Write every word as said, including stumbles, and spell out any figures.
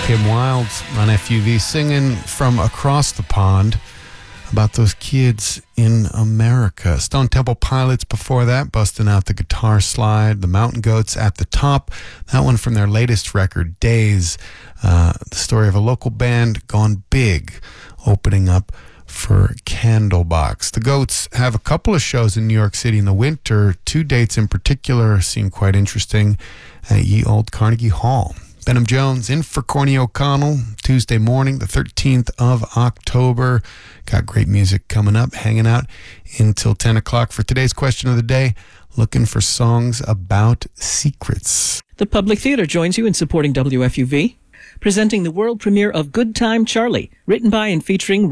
Kim Wilde on F U V singing from across the pond about those kids in America. Stone Temple Pilots before that, busting out the guitar slide. The Mountain Goats at the top. That one from their latest record, Days. Uh, the story of a local band gone big, opening up for Candlebox. The Goats have a couple of shows in New York City in the winter. Two dates in particular seem quite interesting at Ye Old Carnegie Hall. Benham Jones in for Corny O'Connell Tuesday morning, the thirteenth of October. Got great music coming up, hanging out until ten o'clock for today's question of the day, looking for songs about secrets. The Public Theater joins you in supporting W F U V, presenting the world premiere of Good Time Charlie, written by and featuring